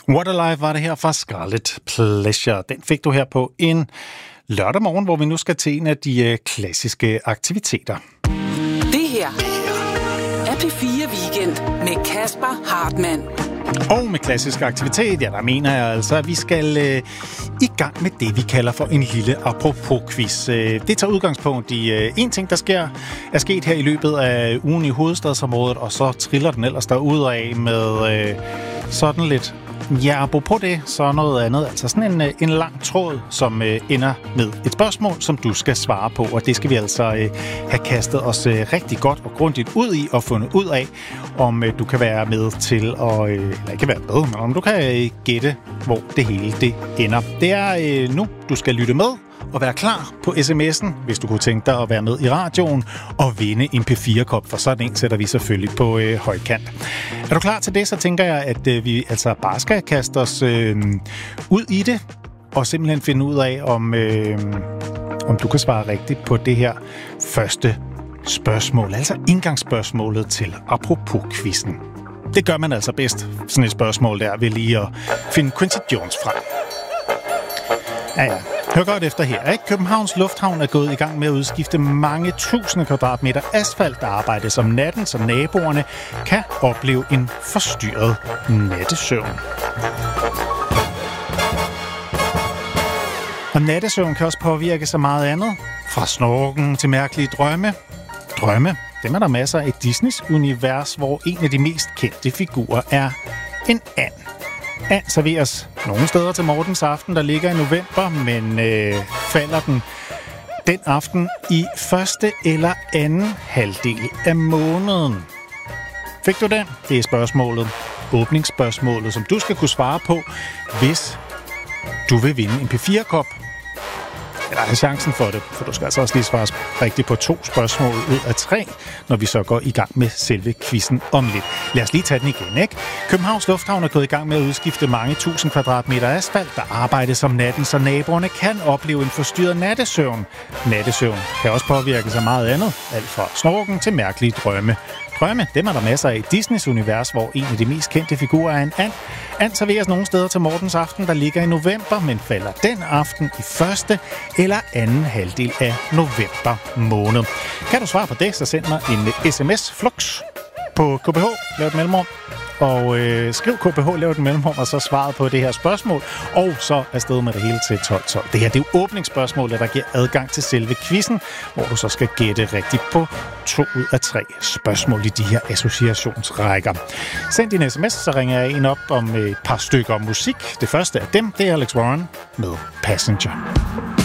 What a Life var det her fra Scarlet Pleasure. Den fik du her på en lørdag morgen, hvor vi nu skal til en af de klassiske aktiviteter. Det her er P4 Weekend med Kasper Hartmann. Og med klassisk aktivitet, ja, der mener jeg altså, at vi skal i gang med det, vi kalder for en lille apropos-quiz. Det tager udgangspunkt i en ting, der er sket her i løbet af ugen i hovedstadsområdet, og så triller den ellers derudad med sådan lidt, ja, apropos det, så noget andet. Altså sådan en lang tråd, som ender med et spørgsmål, som du skal svare på, og det skal vi altså have kastet os rigtig godt og grundigt ud i og fundet ud af, om du kan være med til at, eller ikke være med, men om du kan gætte, hvor det hele det ender. Det er nu, du skal lytte med og være klar på sms'en, hvis du kunne tænke dig at være med i radioen og vinde en P4-kop, for sådan en sætter vi selvfølgelig på højkant. Er du klar til det, så tænker jeg, at vi altså bare skal kaste os ud i det og simpelthen finde ud af, om du kan svare rigtigt på det her første spørgsmål, altså indgangsspørgsmålet til apropos-quizzen. Det gør man altså bedst, sådan et spørgsmål der, ved lige at finde Quincy Jones frem. Ja. Hør godt efter her, ikke? Københavns Lufthavn er gået i gang med at udskifte mange tusinde kvadratmeter asfalt, der arbejdes om natten, så naboerne kan opleve en forstyrret nattesøvn. Og nattesøvn kan også påvirke så meget andet. Fra snorken til mærkelige drømme. Drømme, dem er der masser af i Disneys univers, hvor en af de mest kendte figurer er en and. And serveres nogle steder til Mortens aften, der ligger i november, men falder den aften i første eller anden halvdel af måneden. Fik du den? Det er spørgsmålet. Åbningsspørgsmålet, som du skal kunne svare på, hvis du vil vinde en P4-kop. Eller have chancen for det, for du skal altså også lige svare rigtigt på 2 spørgsmål ud af 3, når vi så går i gang med selve quizzen om lidt. Lad os lige tage den igen, ikke? Københavns Lufthavn er gået i gang med at udskifte mange tusind kvadratmeter asfalt, der arbejdes om natten, så naboerne kan opleve en forstyrret nattesøvn. Nattesøvn kan også påvirke sig meget andet, alt fra snorken til mærkelige drømme. Drømme, dem er der masser af i Disneys univers, hvor en af de mest kendte figurer er en and. And serveres nogle steder til Mortens aften, der ligger i november, men falder den aften i første eller anden halvdel af november måned. Kan du svare på det, så send mig en sms flux på KBH, lav et mellemrum, og skriv KBH, lav et mellemrum, og så svaret på det her spørgsmål, og så afsted med det hele til 12.12. Det her, det er jo åbningsspørgsmålet, der giver adgang til selve quizzen, hvor du så skal gætte rigtigt på 2 ud af 3 spørgsmål i de her associationsrækker. Send din sms, så ringer jeg en op om et par stykker musik. Det første af dem, det er Alex Warren med Passenger.